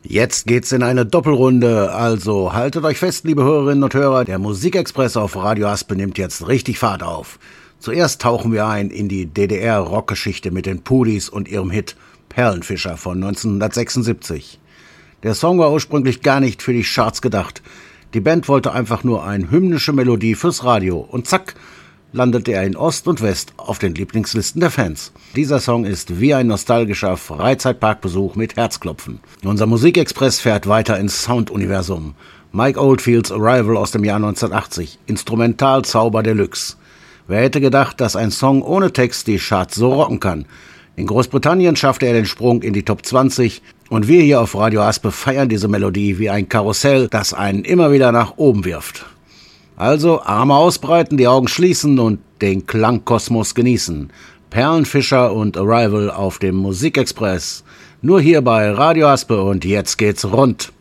Jetzt geht's in eine Doppelrunde, also haltet euch fest, liebe Hörerinnen und Hörer, der Musikexpress auf Radio Aspe nimmt jetzt richtig Fahrt auf. Zuerst tauchen wir ein in die DDR-Rockgeschichte mit den Pudis und ihrem Hit Perlenfischer von 1976. Der Song war ursprünglich gar nicht für die Charts gedacht. Die Band wollte einfach nur eine hymnische Melodie fürs Radio und zack, landete er in Ost und West auf den Lieblingslisten der Fans. Dieser Song ist wie ein nostalgischer Freizeitparkbesuch mit Herzklopfen. Unser Musikexpress fährt weiter ins Sounduniversum. Mike Oldfields Arrival aus dem Jahr 1980, Instrumentalzauber Deluxe. Wer hätte gedacht, dass ein Song ohne Text die Charts so rocken kann? In Großbritannien schaffte er den Sprung in die Top 20 und wir hier auf Radio Aspe feiern diese Melodie wie ein Karussell, das einen immer wieder nach oben wirft. Also Arme ausbreiten, die Augen schließen und den Klangkosmos genießen. Perlenfischer und Arrival auf dem Musikexpress. Nur hier bei Radio Aspe und jetzt geht's rund.